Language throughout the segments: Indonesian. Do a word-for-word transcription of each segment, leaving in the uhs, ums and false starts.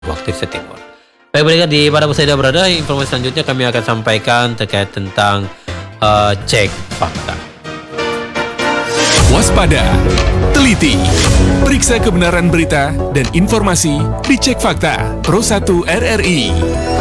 waktu Indonesia Timur. Baik pendengar, di pada saya berada, informasi selanjutnya kami akan sampaikan terkait tentang uh, cek fakta. Waspada, teliti, periksa kebenaran berita dan informasi di Cek Fakta Pro satu R R I.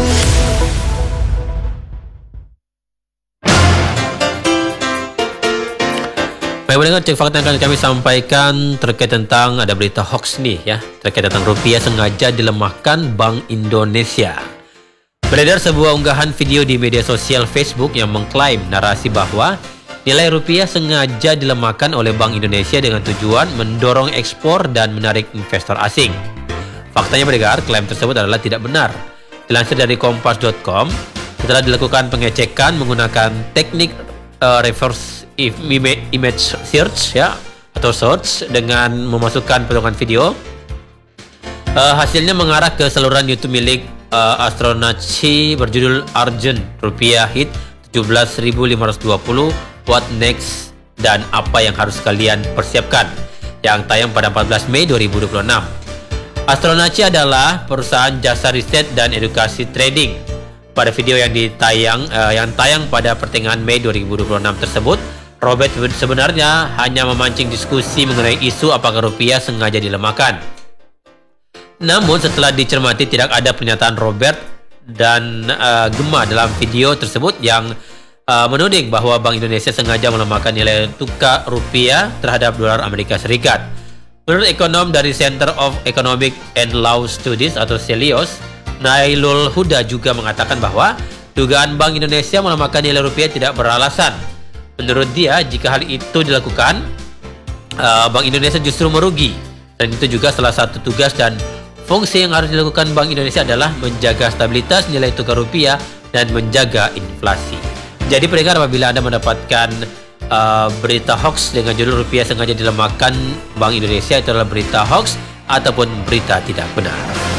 Baik pendengar, cek fakta yang akan kami sampaikan terkait tentang ada berita hoax nih ya, terkait tentang rupiah sengaja dilemahkan Bank Indonesia. Beredar sebuah unggahan video di media sosial Facebook yang mengklaim narasi bahwa nilai rupiah sengaja dilemahkan oleh Bank Indonesia dengan tujuan mendorong ekspor dan menarik investor asing. Faktanya pendengar, klaim tersebut adalah tidak benar. Dilansir dari kompas dot com, setelah dilakukan pengecekan menggunakan teknik uh, reverse image search ya atau search dengan memasukkan potongan video, uh, hasilnya mengarah ke saluran YouTube milik uh, Astronaci berjudul Argent Rupiah Hit tujuh belas ribu lima ratus dua puluh What Next dan apa yang harus kalian persiapkan, yang tayang pada empat belas Mei dua ribu dua puluh enam. Astronaci adalah perusahaan jasa riset dan edukasi trading. Pada video yang ditayang uh, yang tayang pada pertengahan Mei dua ribu dua puluh enam tersebut, Robert sebenarnya hanya memancing diskusi mengenai isu apakah rupiah sengaja dilemahkan. Namun setelah dicermati, tidak ada pernyataan Robert dan uh, Gemma dalam video tersebut yang uh, menuding bahwa Bank Indonesia sengaja melemahkan nilai tukar rupiah terhadap dolar Amerika Serikat. Menurut ekonom dari Center of Economic and Law Studies atau CELIOS, Nailul Huda juga mengatakan bahwa dugaan Bank Indonesia melemahkan nilai rupiah tidak beralasan. Menurut dia, jika hal itu dilakukan, uh, Bank Indonesia justru merugi. Dan itu juga salah satu tugas dan fungsi yang harus dilakukan Bank Indonesia adalah menjaga stabilitas nilai tukar rupiah dan menjaga inflasi. Jadi pendengar, apabila Anda mendapatkan uh, berita hoax dengan judul rupiah sengaja dilemahkan Bank Indonesia, itu adalah berita hoax ataupun berita tidak benar.